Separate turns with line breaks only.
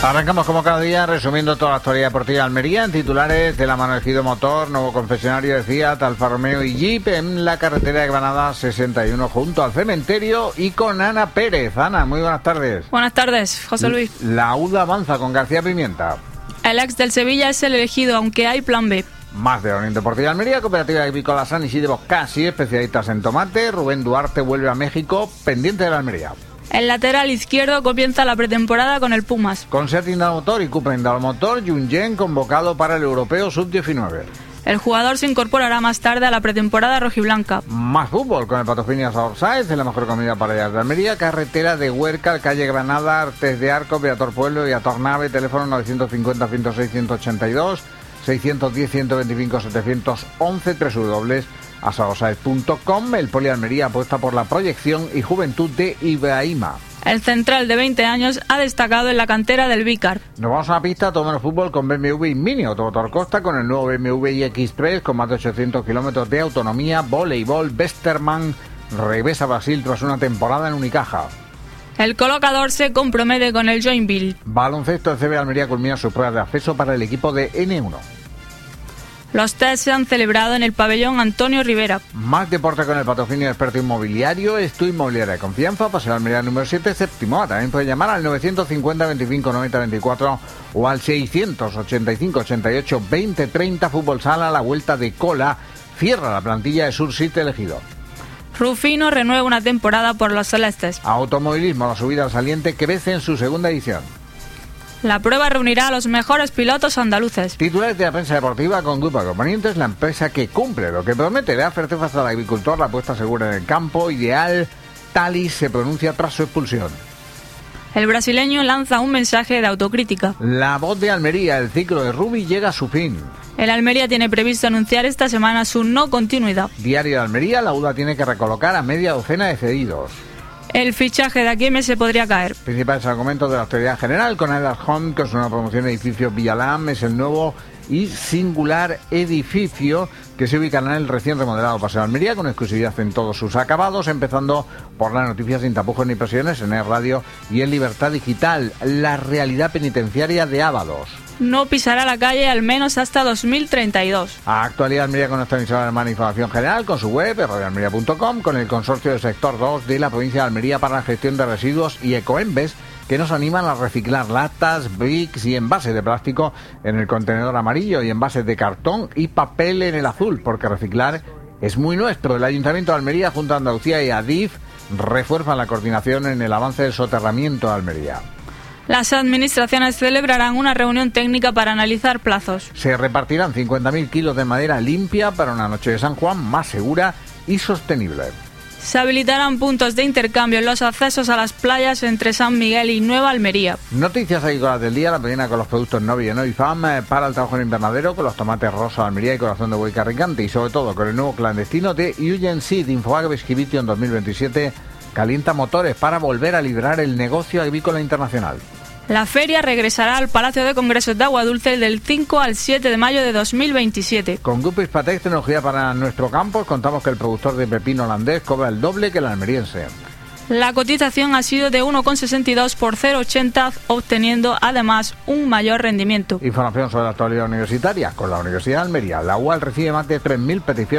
Arrancamos como cada día resumiendo toda la actualidad deportiva de Almería en titulares de la mano de Ejido Motor, nuevo concesionario de Fiat, Alfa Romeo y Jeep en la carretera de Granada 61 junto al cementerio y con Ana Pérez. Ana, muy buenas tardes.
Buenas tardes, José Luis.
La UDA avanza con García Pimienta.
El ex del Sevilla es el elegido, aunque hay plan B.
Más de la Unión Deportiva de Almería, Cooperativa Agrícola San Isidro Casi, especialistas en tomate. Rubén Duarte vuelve a México, pendiente de la Almería.
El lateral izquierdo comienza la pretemporada con el Pumas.
Con Seat Motor y Cupra Motor, Junyen convocado para el Europeo Sub-19.
El jugador se incorporará más tarde a la pretemporada rojiblanca.
Más fútbol con el patrocinio Asador Sáez, de la mejor comida para allá de Almería, carretera de Huerca, calle Granada, Artes de Arcos, Beator Pueblo y Atornave, teléfono 950-106-182, 610-125-711, www.asadorsaez.com. El Poli Almería apuesta por la proyección y juventud de Ibrahima.
El central de 20 años ha destacado en la cantera del Vícar.
Nos vamos a la pista, todo menos fútbol con BMW y Mini Automotor Costa, con el nuevo BMW iX3 con más de 800 kilómetros de autonomía, voleibol, Westerman regresa a Brasil tras una temporada en Unicaja.
El colocador se compromete con el Joinville.
Baloncesto, el CB Almería culmina sus pruebas de acceso para el equipo de N1.
Los test se han celebrado en el pabellón Antonio Rivera.
Más deporte con el patrocinio de experto inmobiliario, Tu Inmobiliaria de Confianza, Paseo Almería número 7, séptimo. También puede llamar al 950 25 90 24 o al 685 88 20 30. Fútbol Sala, la vuelta de cola, cierra la plantilla de Sur City elegido.
Rufino renueva una temporada por los celestes.
Automovilismo, la subida al saliente crece en su segunda edición.
La prueba reunirá a los mejores pilotos andaluces.
Titulares de la prensa deportiva con Grupo Componentes, la empresa que cumple lo que promete. Le da certezas al agricultor, la apuesta segura en el campo. Ideal, Talis se pronuncia tras su expulsión.
El brasileño lanza un mensaje de autocrítica.
La Voz de Almería, el ciclo de Rubi llega a su fin.
El Almería tiene previsto anunciar esta semana su no continuidad.
Diario de Almería, la UDA tiene que recolocar a media docena de cedidos.
El fichaje de Aqueme se podría caer.
Principales argumentos de la actualidad general con Aidas Home, que es una promoción de edificio Villalam, es el nuevo y singular edificio que se ubica en el recién remodelado Paseo de Almería, con exclusividad en todos sus acabados, empezando por las noticias sin tapujos ni presiones en el radio y en Libertad Digital. La realidad penitenciaria de Ábalos.
No pisará la calle al menos hasta 2032.
A Actualidad Almería con nuestra emisora de información general, con su web, radioalmería.com, con el consorcio del sector 2 de la provincia de Almería para la gestión de residuos y Ecoembes, que nos animan a reciclar latas, bricks y envases de plástico en el contenedor amarillo y envases de cartón y papel en el azul, porque reciclar es muy nuestro. El Ayuntamiento de Almería, junto a Andalucía y Adif, refuerzan la coordinación en el avance del soterramiento de Almería.
Las administraciones celebrarán una reunión técnica para analizar plazos.
Se repartirán 50.000 kilos de madera limpia para una noche de San Juan más segura y sostenible.
Se habilitarán puntos de intercambio en los accesos a las playas entre San Miguel y Nueva Almería.
Noticias agrícolas del día, la primera con los productos Novi y Novifam para el trabajo en invernadero, con los tomates rosa Almería y corazón de buey carricante, y sobre todo con el nuevo clandestino de Eugen Seed. Infoagro Exhibition 2027 calienta motores para volver a liderar el negocio agrícola internacional.
La feria regresará al Palacio de Congresos de Aguadulce del 5 al 7 de mayo de 2027.
Con Grupo Hispatec, tecnología para nuestro campo, contamos que el productor de pepino holandés cobra el doble que el almeriense.
La cotización ha sido de 1,62 por 0,80, obteniendo además un mayor rendimiento.
Información sobre la actualidad universitaria con la Universidad de Almería. La UAL recibe más de 3.000 peticiones